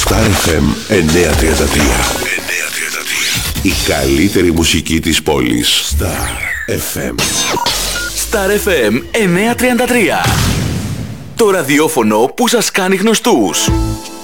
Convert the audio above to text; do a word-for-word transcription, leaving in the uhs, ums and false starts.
Star εφ εμ εννιακόσια τριάντα τρία. Η καλύτερη μουσική της πόλης. Star εφ εμ. Star εφ εμ εννιακόσια τριάντα τρία. Το ραδιόφωνο που σας κάνει γνωστούς.